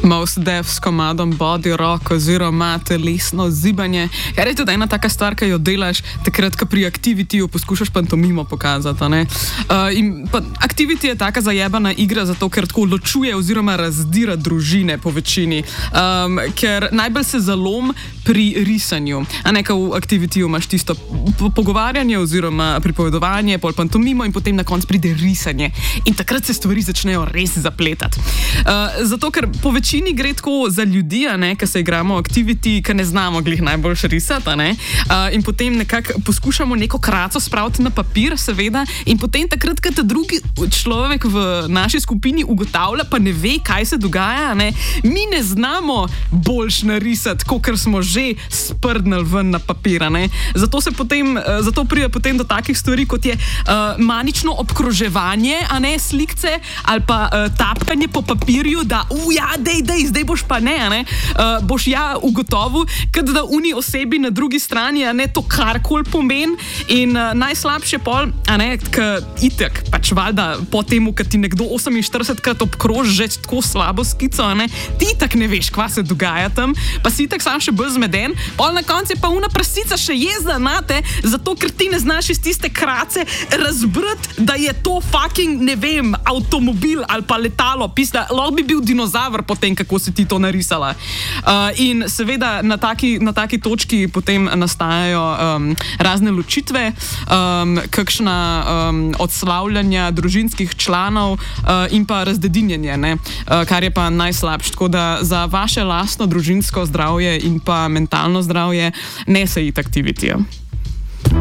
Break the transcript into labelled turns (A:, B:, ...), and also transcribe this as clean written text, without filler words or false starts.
A: Most Def s komadom Body Rock oziroma telesno zibanje, kar je tudi ena taka stvar, ki jo delaš takrat, ko pri Activityju poskušaš pantomimo pokazati. In pa Activity je taka zajebana igra, zato ker tako ločuje oziroma razdira družine po večini, ker najbolj se zalom pri risanju. A ne, v Activityju imaš tisto pogovarjanje oziroma pripovedovanje, pol pantomimo in potem na koncu pride risanje. In takrat se stvari začnejo res zapletati. Zato, ker po večini gre tako za ljudi, ki se igramo Activity, ki ne znamo glih najboljš risati, in potem nekako poskušamo neko kraco spraviti na papir, seveda, in potem takrat, ko ta drugi človek v naši skupini ugotavlja, pa ne ve, kaj se dogaja, mi ne znamo boljš narisati, kot smo že sprdnili ven na papir. Zato pride potem do takih stvari, kot je manično obkroževanje, slikce, ali pa tapkanje po papirju, da dej, zdaj boš pa boš ugotovil, kad da uni osebi na drugi strani, to karkoli pomeni. In najslabše pol, itak, pač valjda po temu, kad ti nekdo 48krat obkroži že tako slabo skico, ti itak ne veš, kva se dogaja tam, pa si itak sam še bolj zmeden, pol na koncu je pa una prasica še jezda nate, zato ker ti ne znaš iz tiste krace razbrati, da je to fucking, ne vem, avtomobil ali pa letalo, pisla, lahko bi bil dinozaver potem, kako si ti to narisala. In seveda na taki točki potem nastajajo razne ločitve, kakšna odslavljanja družinskih članov in pa razdedinjenje, kar je pa najslabše. Tako da za vaše lastno družinsko zdravje in pa mentalno zdravje ne se iti Activityja.